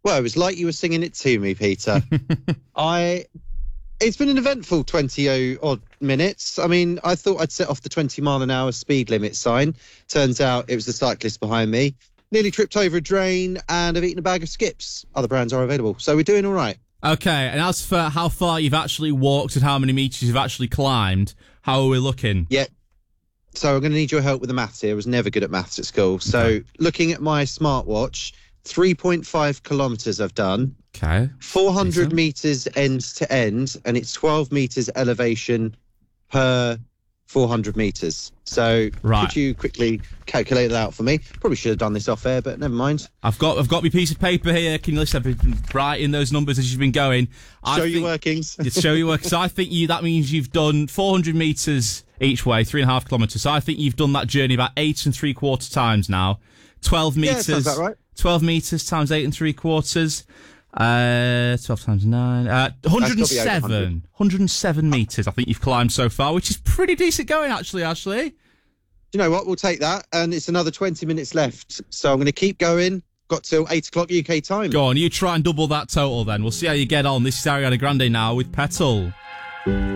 Well, it was like you were singing it to me, Peter. It's been an eventful 20 odd minutes. I mean, I thought I'd set off the 20 mile an hour speed limit sign. Turns out it was the cyclist behind me. Nearly tripped over a drain, and I've eaten a bag of Skips. Other brands are available, so we're doing all right. Okay, and as for how far you've actually walked and how many metres you've actually climbed, how are we looking? Yeah. So I'm going to need your help with the maths here. I was never good at maths at school. So looking at my smartwatch, 3.5 kilometres I've done. Okay. 400 metres end to end, and it's 12 metres elevation per 400 metres. So could you quickly calculate that out for me? Probably should have done this off air, but never mind. I've got my piece of paper here. Can you listen? I've been writing those numbers as you've been going. Show your workings. Show your workings. So I think that means you've done 400 metres each way, 3.5 kilometres. So I think you've done that journey about 8 3/4 times now. 12 metres. Yeah, sounds about right. 12 metres times 8 3/4. 12 times 9. 107 metres I think you've climbed so far, which is pretty decent going, actually, Ashley. You know what? We'll take that. And it's another 20 minutes left. So I'm going to keep going. Got till 8 o'clock UK time. Go on, you try and double that total then. We'll see how you get on. This is Ariana Grande now with Petal.